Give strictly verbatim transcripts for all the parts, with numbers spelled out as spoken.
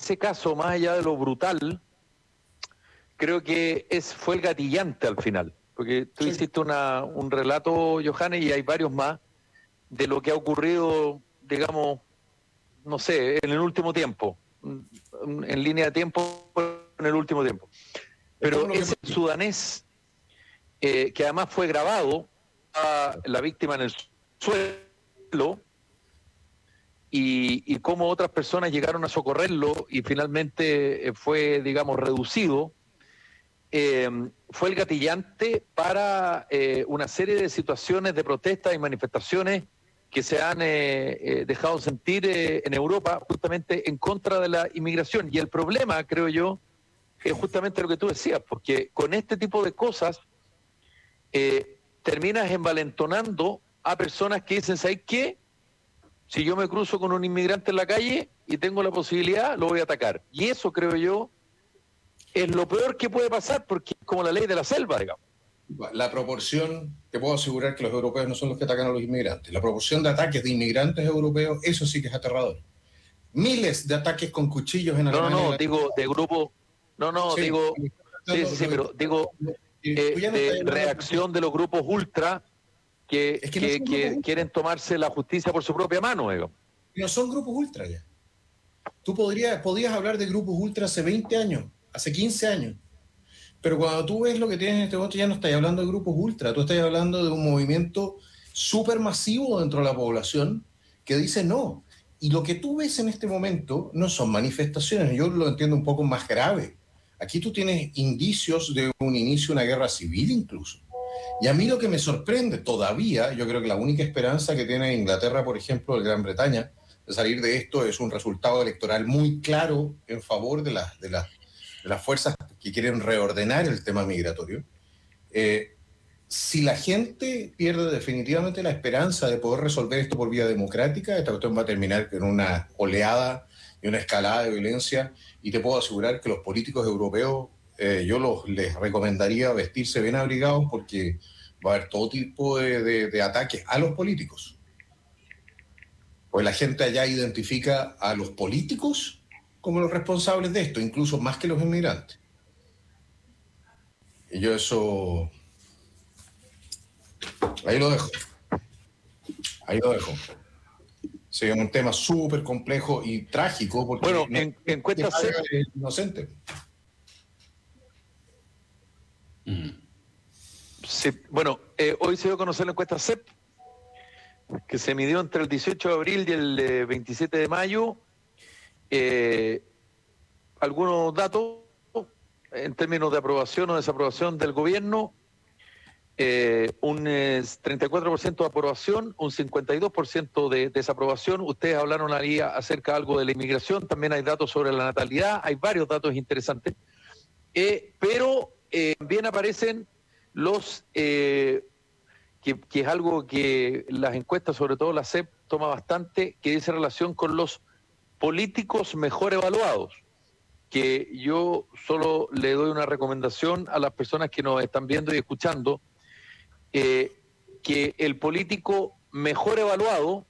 ese caso, más allá de lo brutal, creo que es, fue el gatillante al final. Porque tú Sí. hiciste una, un relato, Johannes, y hay varios más, de lo que ha ocurrido, digamos, no sé, en el último tiempo, en línea de tiempo, en el último tiempo. Pero ese sudanés, eh, que además fue grabado, a la víctima en el suelo, y, y cómo otras personas llegaron a socorrerlo y finalmente fue, digamos, reducido, eh, fue el gatillante para eh, una serie de situaciones de protestas y manifestaciones que se han eh, eh, dejado sentir eh, en Europa justamente en contra de la inmigración. Y el problema, creo yo, es justamente lo que tú decías, porque con este tipo de cosas eh, terminas envalentonando a personas que dicen, ¿sabes qué? Si yo me cruzo con un inmigrante en la calle y tengo la posibilidad, lo voy a atacar. Y eso, creo yo, es lo peor que puede pasar, porque es como la ley de la selva, digamos. La proporción, te puedo asegurar que los europeos no son los que atacan a los inmigrantes. La proporción de ataques de inmigrantes europeos, eso sí que es aterrador. Miles de ataques con cuchillos en No, no, Alemania. no, digo de grupo, no, no, sí, digo, sí, sí, sí, pero digo eh, no de reacción de los grupos ultra que, es que, que, no que quieren tomarse la justicia por su propia mano, digamos. No son grupos ultra ya. Tú podrías, podías hablar de grupos ultra hace veinte años, hace quince años. Pero cuando tú ves lo que tienes en este momento, ya no estás hablando de grupos ultra, tú estás hablando de un movimiento súper masivo dentro de la población que dice no. Y lo que tú ves en este momento no son manifestaciones, yo lo entiendo un poco más grave. Aquí tú tienes indicios de un inicio de una guerra civil incluso. Y a mí lo que me sorprende todavía, yo creo que la única esperanza que tiene Inglaterra, por ejemplo, de Gran Bretaña, de salir de esto es un resultado electoral muy claro en favor de, la, de, la, de las fuerzas que quieren reordenar el tema migratorio. Eh, si la gente pierde definitivamente la esperanza de poder resolver esto por vía democrática, esta cuestión va a terminar con una oleada y una escalada de violencia, y te puedo asegurar que los políticos europeos, eh, yo los, les recomendaría vestirse bien abrigados porque va a haber todo tipo de, de, de ataques a los políticos. Pues la gente allá identifica a los políticos como los responsables de esto, incluso más que los inmigrantes. Y yo eso... Ahí lo dejo. Ahí lo dejo. Sí, es un tema súper complejo y trágico porque bueno, no, en, encuestas C E P, inocente. Sí, bueno, eh, hoy se dio a conocer la encuesta C E P, que se midió entre el dieciocho de abril y el eh, veintisiete de mayo. Eh, algunos datos en términos de aprobación o desaprobación del gobierno. Eh, un eh, treinta y cuatro por ciento de aprobación, un cincuenta y dos por ciento de desaprobación. Ustedes hablaron ahí acerca de algo de la inmigración, también hay datos sobre la natalidad, hay varios datos interesantes, eh, pero eh, también aparecen los, eh, que, que es algo que las encuestas, sobre todo la C E P, toma bastante, que dice relación con los políticos mejor evaluados, que yo solo le doy una recomendación a las personas que nos están viendo y escuchando, Eh, que el político mejor evaluado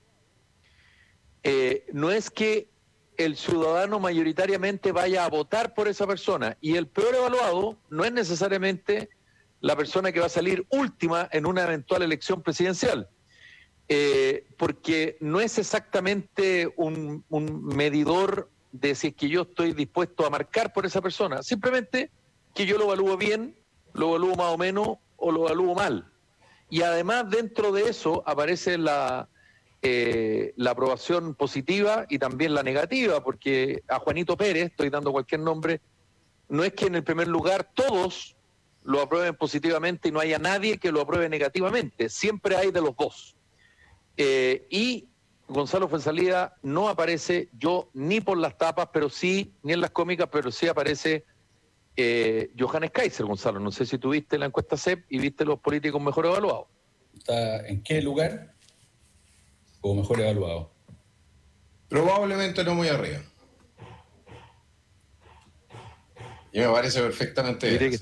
eh, no es que el ciudadano mayoritariamente vaya a votar por esa persona, y el peor evaluado no es necesariamente la persona que va a salir última en una eventual elección presidencial, eh, porque no es exactamente un, un medidor de si es que yo estoy dispuesto a marcar por esa persona, simplemente que yo lo evalúo bien, lo evalúo más o menos o lo evalúo mal. Y además dentro de eso aparece la, eh, la aprobación positiva y también la negativa, porque a Juanito Pérez, estoy dando cualquier nombre, no es que en el primer lugar todos lo aprueben positivamente y no haya nadie que lo apruebe negativamente, siempre hay de los dos. Eh, y Gonzalo Fuenzalida no aparece, yo ni por las tapas, pero sí, ni en las cómicas, pero sí aparece Eh, Johannes Kaiser, Gonzalo. No sé si tú viste la encuesta C E P y viste los políticos mejor evaluados. ¿Está en qué lugar o mejor evaluado? Probablemente no muy arriba. Y me parece perfectamente.